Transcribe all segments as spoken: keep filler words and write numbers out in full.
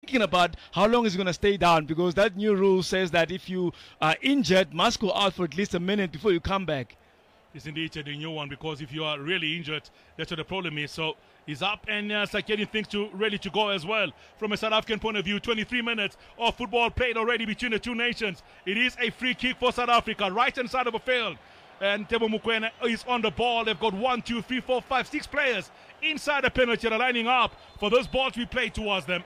thinking about how long he's going to stay down, because that new rule says that if you are injured, must go out for at least a minute before you come back. It's indeed the new one, because if you are really injured, that's what the problem is. So he's up and uh, like getting things to ready to go as well. From a South African point of view, twenty-three minutes of football played already between the two nations. It is a free kick for South Africa, right hand side of the field. And Teboho Mokoena is on the ball. They've got one, two, three, four, five, six players inside the penalty area lining up for those balls we play towards them.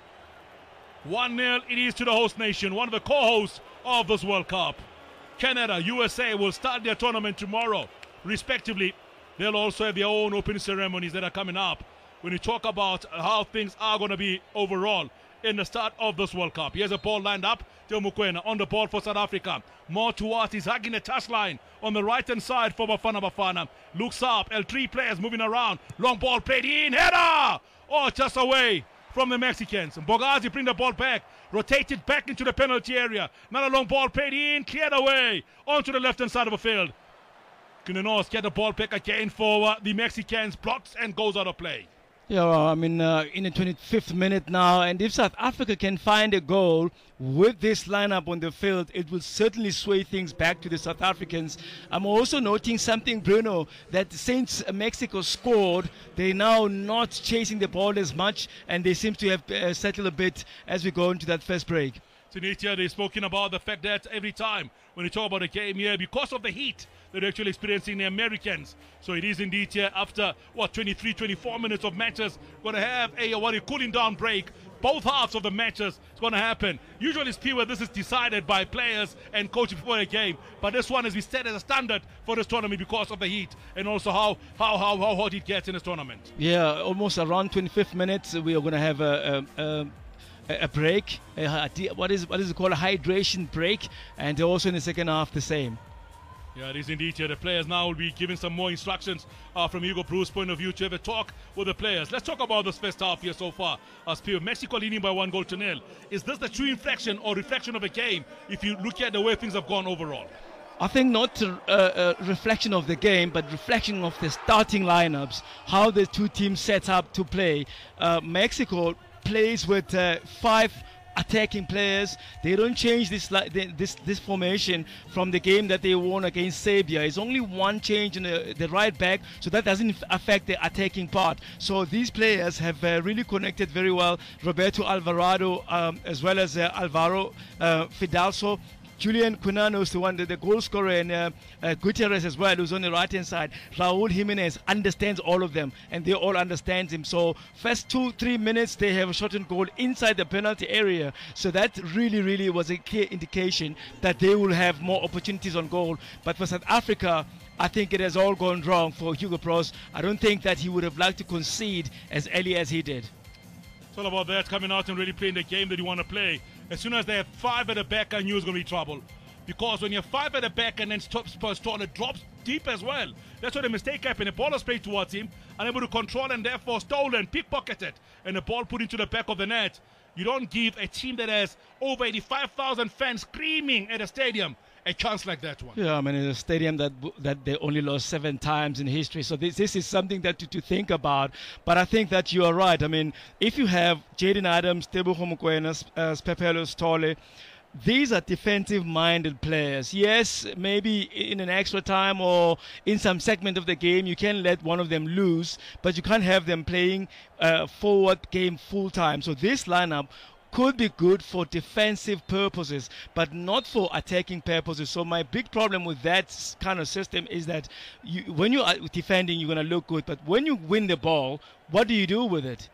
one nil it is to the host nation, one of the co-hosts of this World Cup. Canada, U S A will start their tournament tomorrow, respectively. They'll also have their own opening ceremonies that are coming up when you talk about how things are going to be overall in the start of this World Cup. Here's a ball lined up. Teboho Mokoena on the ball for South Africa. More towards, he's hugging the touchline on the right-hand side for Bafana Bafana. Looks up, L three players moving around. Long ball played in, header! Oh, just away from the Mexicans. Bogazi bring the ball back, rotated back into the penalty area. Another long ball played in, cleared away onto the left-hand side of the field. Kunenos get the ball back again for uh, the Mexicans, blocks and goes out of play. Yeah, well, I mean, uh, in the twenty-fifth minute now, and if South Africa can find a goal with this lineup on the field, it will certainly sway things back to the South Africans. I'm also noting something, Bruno, that since Mexico scored, they're now not chasing the ball as much, and they seem to have uh, settled a bit as we go into that first break. Tunisia, they've spoken about the fact that every time when you talk about a game here, because of the heat they're actually experiencing the Americans. So it is indeed here after, what, twenty-three, twenty-four minutes of matches, going to have a, what, a cooling down break. Both halves of the matches is going to happen. Usually, Spiwa, this is decided by players and coaches before a game. But this one has been set as a standard for this tournament because of the heat and also how, how, how, how hot it gets in this tournament. Yeah, almost around twenty-fifth minutes, we are going to have a... a, a a break, a, what is what is it called, a hydration break, and also in the second half the same. Yeah, it is indeed here. The players now will be given some more instructions uh, from Hugo Brouwe's point of view to have a talk with the players. Let's talk about this first half here so far. As uh, Mexico leading by one goal to nil. Is this the true inflection or reflection of a game if you look at the way things have gone overall? I think not a, a reflection of the game, but reflection of the starting lineups, how the two teams set up to play. Uh, Mexico plays with uh, five attacking players. They don't change this this this formation from the game that they won against Serbia. It's only one change in the, the right back, so that doesn't affect the attacking part. So these players have uh, really connected very well. Roberto Alvarado um, as well as uh, Alvaro uh, Fidalgo. Julian Quinano is the one, the, the goal scorer, and uh, uh, Gutierrez as well, who's on the right-hand side. Raul Jimenez understands all of them, and they all understand him. So first two, three minutes, they have a shot on goal inside the penalty area. So that really, really was a clear indication that they will have more opportunities on goal. But for South Africa, I think it has all gone wrong for Hugo Broos. I don't think that he would have liked to concede as early as he did. It's all about that, coming out and really playing the game that you want to play. As soon as they have five at the back, I knew it was going to be trouble. Because when you have five at the back and then Spurs it drops deep as well. That's where the mistake happened. The ball was played towards him, unable to control and therefore stolen, pickpocketed, and the ball put into the back of the net. You don't give a team that has over eighty-five thousand fans screaming at a stadium a chance like that one. Yeah, I mean, it's a stadium that that they only lost seven times in history. So this this is something that to, to think about. But I think that you are right. I mean, if you have Jaden Adams, Teboho Mokoena, uh, Pepelo Stole, these are defensive-minded players. Yes, maybe in an extra time or in some segment of the game, you can let one of them lose, but you can't have them playing uh, forward game full-time. So this lineup could be good for defensive purposes, but not for attacking purposes. So my big problem with that kind of system is that you, when you are defending, you're going to look good, but when you win the ball, what do you do with it?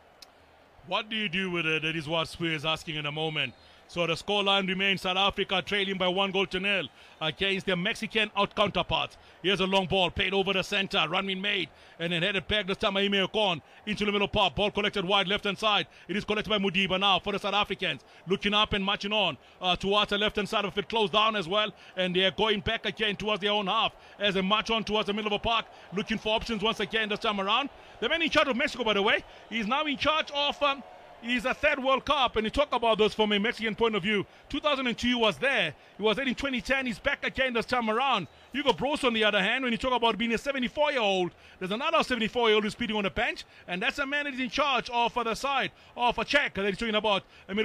What do you do with it? That is what Spiwa is asking in a moment. So the scoreline remains South Africa trailing by one goal to nil against their Mexican out counterparts. Here's a long ball played over the center, run-in made, and then headed back this time by Ime Okon into the middle part. Ball collected wide left-hand side. It is collected by Modiba now for the South Africans. Looking up and marching on uh, towards the left-hand side of it, closed down as well, and they are going back again towards their own half as they march on towards the middle of the park, looking for options once again this time around. The man in charge of Mexico, by the way, is now in charge of... Um, He's a third World Cup, and you talk about this from a Mexican point of view. two thousand two he was there. He was there in twenty ten. He's back again this time around. Hugo Broos, on the other hand, when you talk about being a seventy-four-year-old, there's another seventy-four-year-old who's speeding on the bench, and that's a man that is in charge of uh, the side of a Czech that he's talking about. I mean,